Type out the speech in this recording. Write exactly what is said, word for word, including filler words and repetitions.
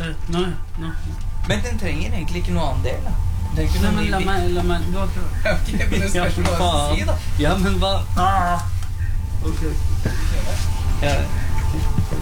Nei, nei, nei. Men den trenger egentlig ikke noe annen del, da. Den Nei, kunne men la meg, la meg du har prøvd. Ok, men det spørs hva jeg skal si, da. Ja, men hva? Ah. Ok. Ja.